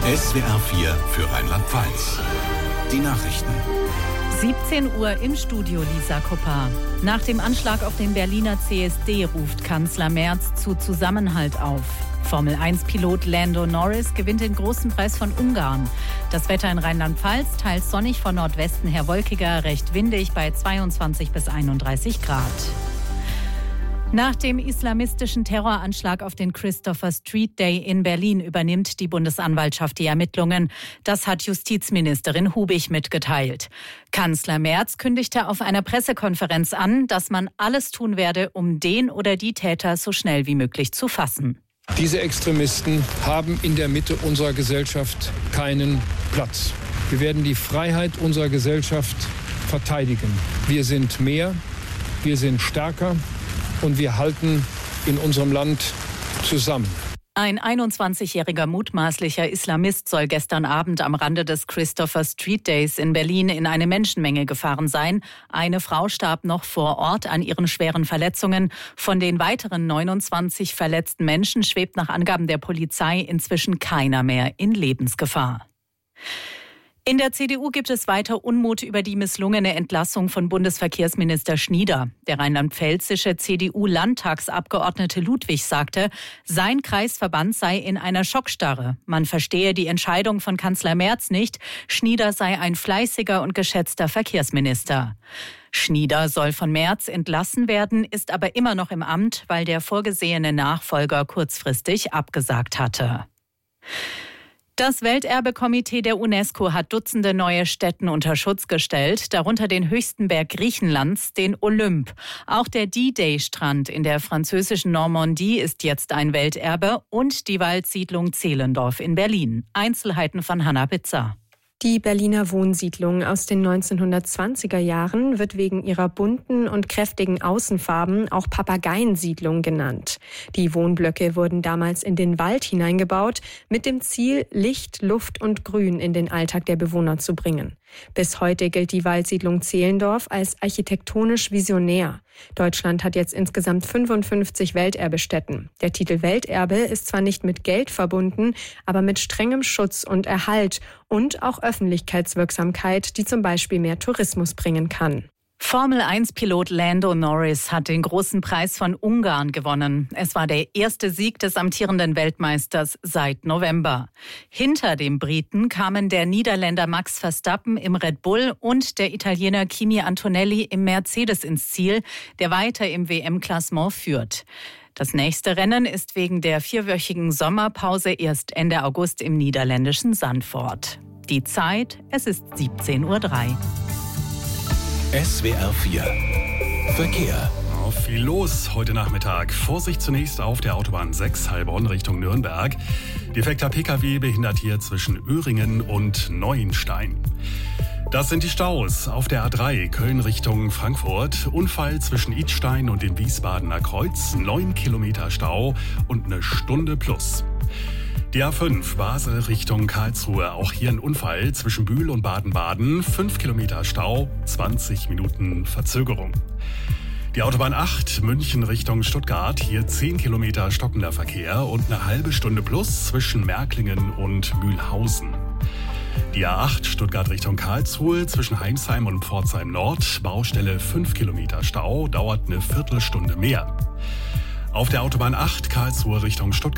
SWR 4 für Rheinland-Pfalz. Die Nachrichten. 17 Uhr im Studio, Lisa Koppar. Nach dem Anschlag auf den Berliner CSD ruft Kanzler Merz zu Zusammenhalt auf. Formel-1-Pilot Lando Norris gewinnt den großen Preis von Ungarn. Das Wetter in Rheinland-Pfalz teils sonnig, von Nordwesten her wolkiger, recht windig bei 22 bis 31 Grad. Nach dem islamistischen Terroranschlag auf den Christopher Street Day in Berlin übernimmt die Bundesanwaltschaft die Ermittlungen. Das hat Justizministerin Hubig mitgeteilt. Kanzler Merz kündigte auf einer Pressekonferenz an, dass man alles tun werde, um den oder die Täter so schnell wie möglich zu fassen. Diese Extremisten haben in der Mitte unserer Gesellschaft keinen Platz. Wir werden die Freiheit unserer Gesellschaft verteidigen. Wir sind mehr, wir sind stärker. Und wir halten in unserem Land zusammen. Ein 21-jähriger mutmaßlicher Islamist soll gestern Abend am Rande des Christopher Street Days in Berlin in eine Menschenmenge gefahren sein. Eine Frau starb noch vor Ort an ihren schweren Verletzungen. Von den weiteren 29 verletzten Menschen schwebt nach Angaben der Polizei inzwischen keiner mehr in Lebensgefahr. In der CDU gibt es weiter Unmut über die misslungene Entlassung von Bundesverkehrsminister Schnieder. Der rheinland-pfälzische CDU-Landtagsabgeordnete Ludwig sagte, sein Kreisverband sei in einer Schockstarre. Man verstehe die Entscheidung von Kanzler Merz nicht. Schnieder sei ein fleißiger und geschätzter Verkehrsminister. Schnieder soll von Merz entlassen werden, ist aber immer noch im Amt, weil der vorgesehene Nachfolger kurzfristig abgesagt hatte. Das Welterbekomitee der UNESCO hat Dutzende neue Stätten unter Schutz gestellt, darunter den höchsten Berg Griechenlands, den Olymp. Auch der D-Day-Strand in der französischen Normandie ist jetzt ein Welterbe und die Waldsiedlung Zehlendorf in Berlin. Einzelheiten von Hanna Bitzer. Die Berliner Wohnsiedlung aus den 1920er Jahren wird wegen ihrer bunten und kräftigen Außenfarben auch Papageiensiedlung genannt. Die Wohnblöcke wurden damals in den Wald hineingebaut, mit dem Ziel, Licht, Luft und Grün in den Alltag der Bewohner zu bringen. Bis heute gilt die Waldsiedlung Zehlendorf als architektonisch visionär. Deutschland hat jetzt insgesamt 55 Welterbestätten. Der Titel Welterbe ist zwar nicht mit Geld verbunden, aber mit strengem Schutz und Erhalt und auch Öffentlichkeitswirksamkeit, die zum Beispiel mehr Tourismus bringen kann. Formel-1-Pilot Lando Norris hat den großen Preis von Ungarn gewonnen. Es war der erste Sieg des amtierenden Weltmeisters seit November. Hinter dem Briten kamen der Niederländer Max Verstappen im Red Bull und der Italiener Kimi Antonelli im Mercedes ins Ziel, der weiter im WM-Klassement führt. Das nächste Rennen ist wegen der 4-wöchigen Sommerpause erst Ende August im niederländischen Zandvoort. Die Zeit, es ist 17:03 Uhr. SWR 4 Verkehr. Viel los heute Nachmittag. Vorsicht zunächst auf der Autobahn 6 Heilbronn Richtung Nürnberg. Defekter Pkw behindert hier zwischen Öhringen und Neuenstein. Das sind die Staus auf der A3 Köln Richtung Frankfurt. Unfall zwischen Idstein und dem Wiesbadener Kreuz. 9 Kilometer Stau und eine Stunde plus. Die A5 Basel Richtung Karlsruhe. Auch hier ein Unfall zwischen Bühl und Baden-Baden. 5 Kilometer Stau, 20 Minuten Verzögerung. Die Autobahn 8 München Richtung Stuttgart. Hier 10 Kilometer stockender Verkehr und eine halbe Stunde plus zwischen Märklingen und Mühlhausen. Die A8 Stuttgart Richtung Karlsruhe zwischen Heimsheim und Pforzheim Nord. Baustelle 5 Kilometer Stau, dauert eine Viertelstunde mehr. Auf der Autobahn 8 Karlsruhe Richtung Stuttgart